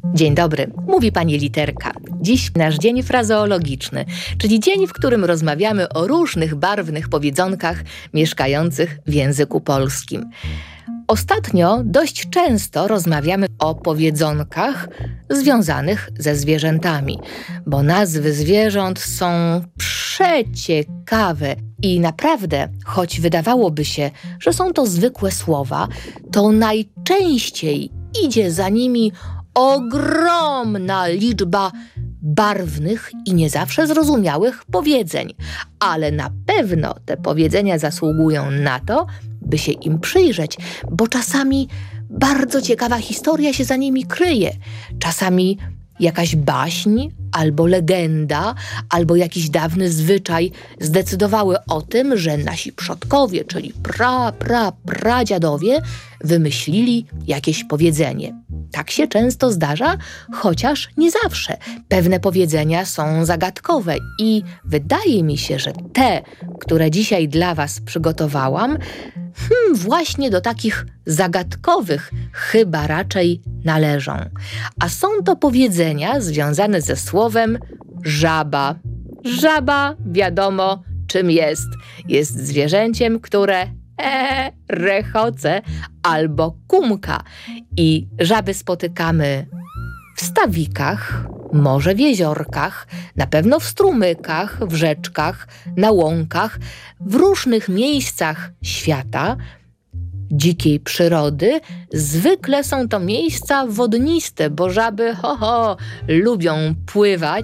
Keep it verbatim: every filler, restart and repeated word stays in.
Dzień dobry, mówi pani Literka. Dziś nasz dzień frazeologiczny, czyli dzień, w którym rozmawiamy o różnych barwnych powiedzonkach mieszkających w języku polskim. Ostatnio dość często rozmawiamy o powiedzonkach związanych ze zwierzętami, bo nazwy zwierząt są przeciekawe i naprawdę, choć wydawałoby się, że są to zwykłe słowa, to najczęściej idzie za nimi ogromna liczba barwnych i nie zawsze zrozumiałych powiedzeń, ale na pewno te powiedzenia zasługują na to, by się im przyjrzeć, bo czasami bardzo ciekawa historia się za nimi kryje. Czasami jakaś baśń, albo legenda, albo jakiś dawny zwyczaj zdecydowały o tym, że nasi przodkowie, czyli pra, pra, pradziadowie, wymyślili jakieś powiedzenie. Tak się często zdarza, chociaż nie zawsze. Pewne powiedzenia są zagadkowe i wydaje mi się, że te, które dzisiaj dla was przygotowałam, hmm, właśnie do takich zagadkowych chyba raczej należą. A są to powiedzenia związane ze słowem żaba. Żaba, wiadomo czym jest. Jest zwierzęciem, które e, rechoce albo kumka. I żaby spotykamy w stawikach, może w jeziorkach, na pewno w strumykach, w rzeczkach, na łąkach, w różnych miejscach świata, dzikiej przyrody. Zwykle są to miejsca wodniste, bo żaby ho, ho, lubią pływać